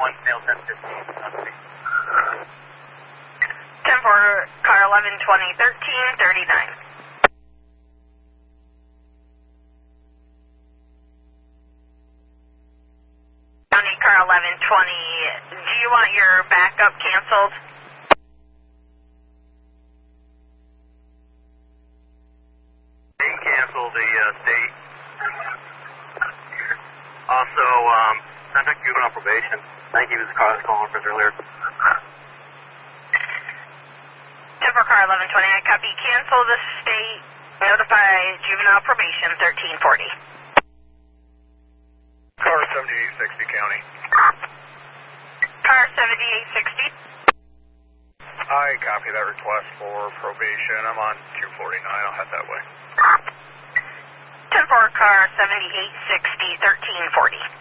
One tail 1015. 10-4, car 1120, 1339. County car 1120, do you want your backup canceled? Cancel the state. Also, contact juvenile probation. Thank you. This is Carlos calling for us earlier. 10-4, car 1120, I copy. Cancel the state. Notify juvenile probation 1340. Car 7860 County. Car 7860. I copy that request for probation. I'm on 249. I'll head that way. 10-4, car 7860, 1340.